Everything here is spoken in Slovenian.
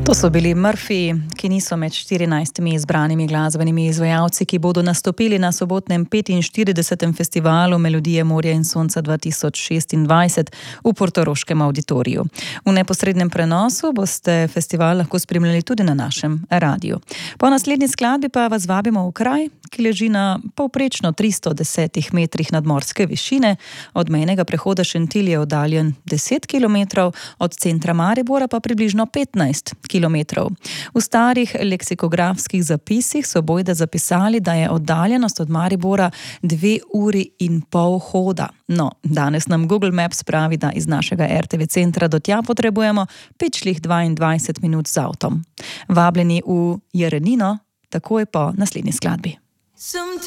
To so bili Murphy, ki niso med 14 izbranimi glasbenimi izvajalci, ki bodo nastopili na sobotnem 45. festivalu Melodije morja in sonca 2026 v portoroškem auditoriju. V neposrednem prenosu boste festival lahko spremljali tudi na našem radiju. Po naslednji skladbi pa vas vabimo v kraj, ki leži na povprečno 310 metrih nadmorske višine. Od mejnega prehoda Šentilj je oddaljen 10 km, od centra Maribora pa približno 15 km. V starih leksikografskih zapisih so bojda zapisali, da je oddaljenost od Maribora 2 uri in pol hoda. No, danes nam Google Maps pravi, da iz našega RTV centra do tja potrebujemo pičlih 22 minut z avtom. Vabljeni v Jerenino, takoj po naslednji skladbi.